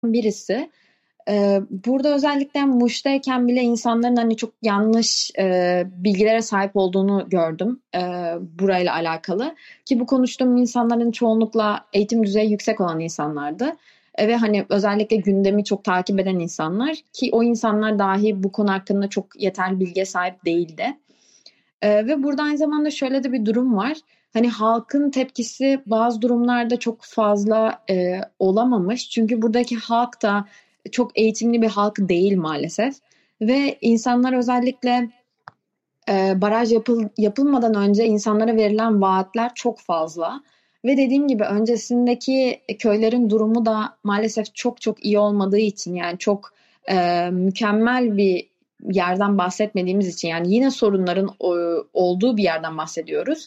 birisi. Burada özellikle Muş'tayken bile insanların hani çok yanlış bilgilere sahip olduğunu gördüm burayla alakalı. Ki bu konuştuğum insanların çoğunlukla eğitim düzeyi yüksek olan insanlardı. Ve hani özellikle gündemi çok takip eden insanlar ki o insanlar dahi bu konu hakkında çok yeterli bilgiye sahip değildi. Ve burada aynı zamanda şöyle de bir durum var. Hani halkın tepkisi bazı durumlarda çok fazla olamamış. Çünkü buradaki halk da çok eğitimli bir halk değil maalesef. Ve insanlar özellikle baraj yapılmadan önce insanlara verilen vaatler çok fazla. Ve dediğim gibi öncesindeki köylerin durumu da maalesef çok çok iyi olmadığı için yani çok mükemmel bir yerden bahsetmediğimiz için yani yine sorunların olduğu bir yerden bahsediyoruz.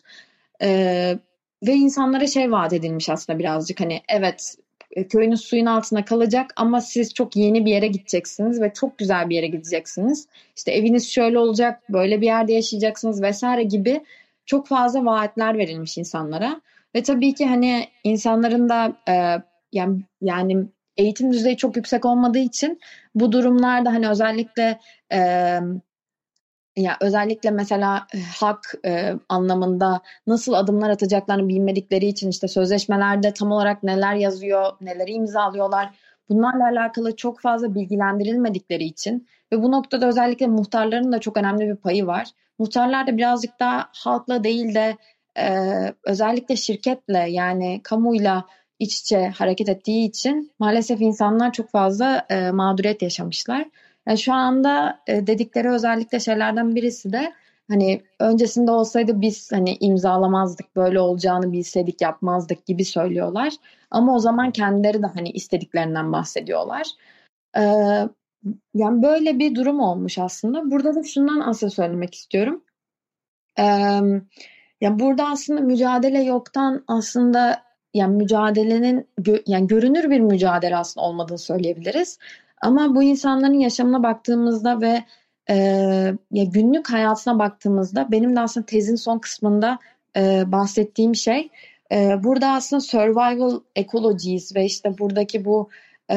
Ve insanlara şey vaat edilmiş aslında birazcık hani evet köyünüz suyun altında kalacak ama siz çok yeni bir yere gideceksiniz ve çok güzel bir yere gideceksiniz. İşte eviniz şöyle olacak, böyle bir yerde yaşayacaksınız vesaire gibi çok fazla vaatler verilmiş insanlara. Ve tabii ki hani insanların da yani eğitim düzeyi çok yüksek olmadığı için bu durumlarda hani özellikle e, ya özellikle mesela hak anlamında nasıl adımlar atacaklarını bilmedikleri için işte sözleşmelerde tam olarak neler yazıyor, neleri imzalıyorlar. Bunlarla alakalı çok fazla bilgilendirilmedikleri için ve bu noktada özellikle muhtarların da çok önemli bir payı var. Muhtarlar da birazcık daha halkla değil de özellikle şirketle yani kamuyla iç içe hareket ettiği için maalesef insanlar çok fazla mağduriyet yaşamışlar. Yani şu anda dedikleri özellikle şeylerden birisi de hani öncesinde olsaydı biz hani imzalamazdık, böyle olacağını bilseydik yapmazdık gibi söylüyorlar. Ama o zaman kendileri de hani istediklerinden bahsediyorlar. Ee, Yani böyle bir durum olmuş aslında. Burada da şundan asıl söylemek istiyorum. Ee, Ya burada aslında mücadele yoktan aslında yani mücadelenin yani görünür bir mücadele aslında olmadığını söyleyebiliriz. Ama bu insanların yaşamına baktığımızda ve e, ya günlük hayatına baktığımızda benim de aslında tezin son kısmında bahsettiğim şey burada aslında survival ecologies ve işte buradaki bu e,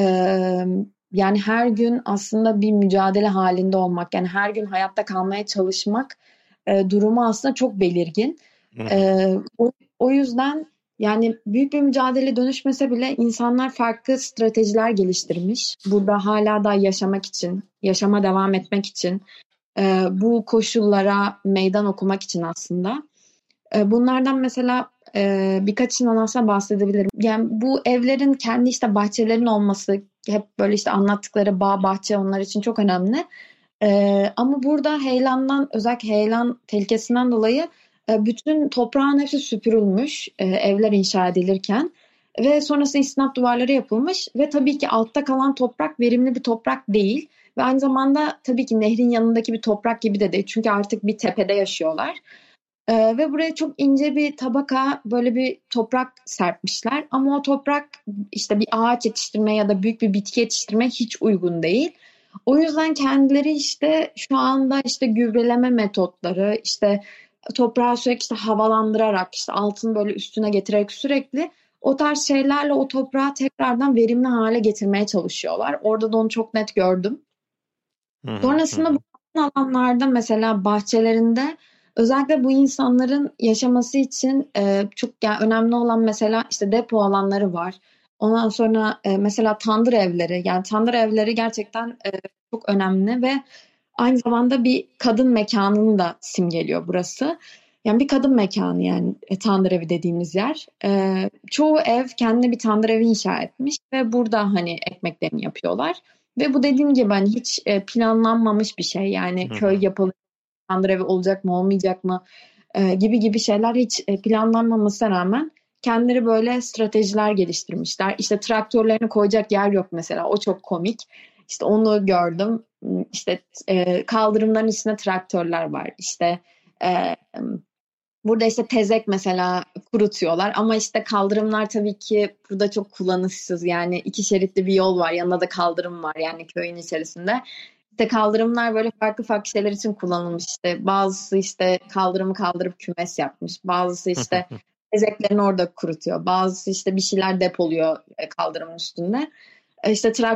yani her gün aslında bir mücadele halinde olmak yani her gün hayatta kalmaya çalışmak durumu aslında çok belirgin. Hı hı. O yüzden yani büyük bir mücadele dönüşmese bile insanlar farklı stratejiler geliştirmiş. Burada hala da yaşamak için, yaşama devam etmek için, bu koşullara meydan okumak için aslında. Bunlardan mesela birkaçından aslında bahsedebilirim. Yani bu evlerin kendi işte bahçelerin olması, hep böyle işte anlattıkları bağ bahçe onlar için çok önemli. Ama burada heyelandan özellikle heyelan tehlikesinden dolayı bütün toprağın hepsi süpürülmüş evler inşa edilirken ve sonrasında istinat duvarları yapılmış ve tabii ki altta kalan toprak verimli bir toprak değil ve aynı zamanda tabii ki nehrin yanındaki bir toprak gibi de değil çünkü artık bir tepede yaşıyorlar. Ve buraya çok ince bir tabaka böyle bir toprak serpmişler ama o toprak işte bir ağaç yetiştirmeye ya da büyük bir bitki yetiştirmeye hiç uygun değil. O yüzden kendileri işte şu anda işte gübreleme metotları işte toprağı sürekli işte havalandırarak işte altını böyle üstüne getirerek sürekli o tarz şeylerle o toprağı tekrardan verimli hale getirmeye çalışıyorlar. Orada da onu çok net gördüm. Hı hı. Hı Sonrasında bu hı. alanlarda mesela bahçelerinde özellikle bu insanların yaşaması için çok yani önemli olan mesela işte depo alanları var. Ondan sonra mesela tandır evleri yani tandır evleri gerçekten çok önemli ve aynı zamanda bir kadın mekanını da simgeliyor burası. Yani bir kadın mekanı yani tandır evi dediğimiz yer. Çoğu ev kendine bir tandır evi inşa etmiş ve burada hani ekmeklerini yapıyorlar. Ve bu dediğim gibi hani hiç planlanmamış bir şey. Yani Hı köy hı. yapılacak, tandır evi olacak mı olmayacak mı gibi gibi şeyler hiç planlanmamasına rağmen kendileri böyle stratejiler geliştirmişler. İşte traktörlerini koyacak yer yok mesela. O çok komik. İşte onu gördüm. İşte kaldırımların üstünde traktörler var. İşte e, burada işte tezek mesela kurutuyorlar ama işte kaldırımlar tabii ki burada çok kullanışsız. Yani iki şeritli bir yol var, yanında da kaldırım var yani köyün içerisinde. İşte kaldırımlar böyle farklı farklı şeyler için kullanılmış. İşte bazısı işte kaldırımı kaldırıp kümes yapmış. Bazısı işte tezeklerini orada kurutuyor. Bazısı işte bir şeyler depoluyor kaldırımın üstünde. İşte